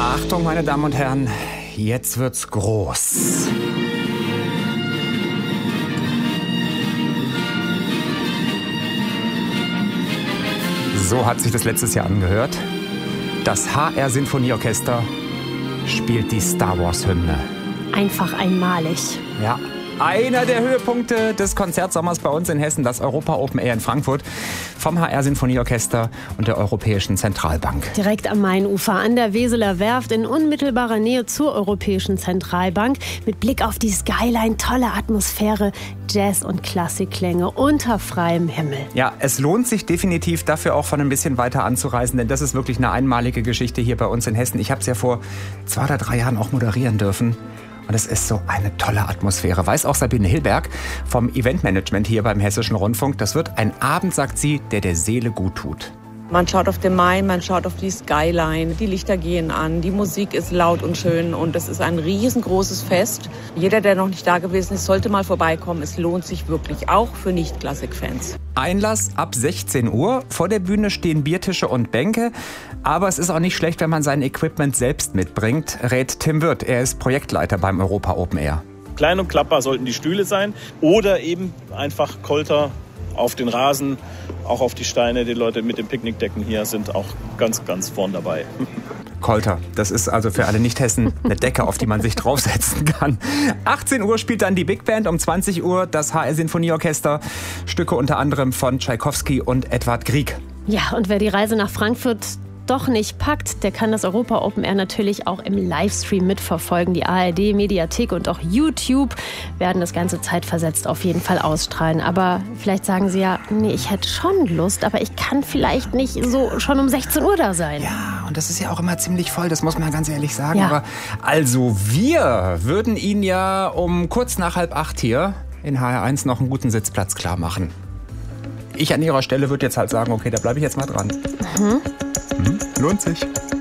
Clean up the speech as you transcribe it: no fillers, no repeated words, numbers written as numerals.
Achtung, meine Damen und Herren, jetzt wird's groß. So hat sich das letztes Jahr angehört. Das HR-Sinfonieorchester spielt die Star Wars-Hymne. Einfach einmalig. Ja, einer der Höhepunkte des Konzertsommers bei uns in Hessen, das Europa Open Air in Frankfurt vom HR-Sinfonieorchester und der Europäischen Zentralbank. Direkt am Mainufer an der Weseler Werft in unmittelbarer Nähe zur Europäischen Zentralbank. Mit Blick auf die Skyline, tolle Atmosphäre, Jazz- und Klassikklänge unter freiem Himmel. Ja, es lohnt sich definitiv dafür auch von ein bisschen weiter anzureisen, denn das ist wirklich eine einmalige Geschichte hier bei uns in Hessen. Ich habe es ja vor 2 oder 3 Jahren auch moderieren dürfen. Und es ist so eine tolle Atmosphäre. Weiß auch Sabine Hillberg vom Eventmanagement hier beim Hessischen Rundfunk. Das wird ein Abend, sagt sie, der Seele gut tut. Man schaut auf den Main, man schaut auf die Skyline, die Lichter gehen an, die Musik ist laut und schön und es ist ein riesengroßes Fest. Jeder, der noch nicht da gewesen ist, sollte mal vorbeikommen. Es lohnt sich wirklich, auch für Nicht-Klassik-Fans. Einlass ab 16 Uhr. Vor der Bühne stehen Biertische und Bänke. Aber es ist auch nicht schlecht, wenn man sein Equipment selbst mitbringt, rät Tim Wirth. Er ist Projektleiter beim Europa Open Air. Klein und klappbar sollten die Stühle sein oder eben einfach Kolter auf den Rasen, auch auf die Steine. Die Leute mit den Picknickdecken hier sind auch ganz, ganz vorn dabei. Kolter, das ist also für alle Nicht-Hessen eine Decke, auf die man sich draufsetzen kann. 18 Uhr spielt dann die Big Band, um 20 Uhr das HR-Sinfonieorchester. Stücke unter anderem von Tschaikowski und Edvard Grieg. Ja, und wer die Reise nach Frankfurt doch nicht packt, der kann das Europa Open Air natürlich auch im Livestream mitverfolgen. Die ARD, Mediathek und auch YouTube werden das Ganze zeitversetzt auf jeden Fall ausstrahlen. Aber vielleicht sagen Sie ja, nee, ich hätte schon Lust, aber ich kann vielleicht nicht so schon um 16 Uhr da sein. Ja, und das ist ja auch immer ziemlich voll, das muss man ganz ehrlich sagen. Ja. Aber also wir würden Ihnen ja um kurz nach 7:30 hier in HR1 noch einen guten Sitzplatz klar machen. Ich an Ihrer Stelle würde jetzt halt sagen, okay, da bleibe ich jetzt mal dran. Lohnt sich.